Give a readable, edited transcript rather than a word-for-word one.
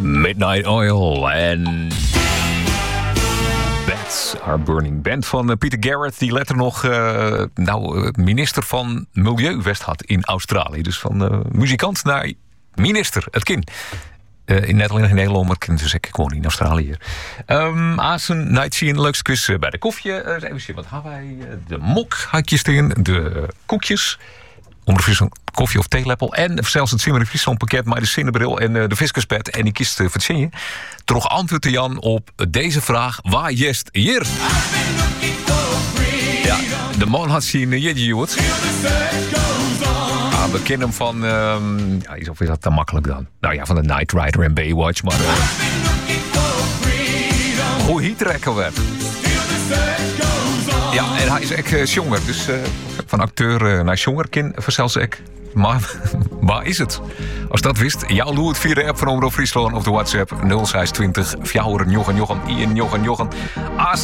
Midnight Oil en Bats Are Burning. Band van Peter Garrett, die later nog minister van Milieu had in Australië. Dus van muzikant naar minister, het kind. Net alleen in Nederland, maar dus ik gewoon in Australië. Asen, Nightje, een leukste quiz bij de koffie. Even zien, wat hebben wij? De mok, hakjes erin, de koekjes. Om de Friesland koffie of theelepel. En zelfs het Simmer Friesland pakket, maar de zinnebril en de viskerspet. En die kist voor het zingen. Toch antwoord te Jan op deze vraag. Waar jest hier? Ja, de man had zien Jedjejoet. We kennen hem van... of is dat te makkelijk dan? Nou ja, van de Knight Rider en Baywatch, maar... hoe heet trekken we? Ja, en hij is echt jonger. Dus van acteur naar jonger verzels ik. Maar waar is het? Als dat wist, jouw Loert via de app van Omroep Friesland of de WhatsApp 0620 4 Jochen Jochen Ian Jochen Jochen.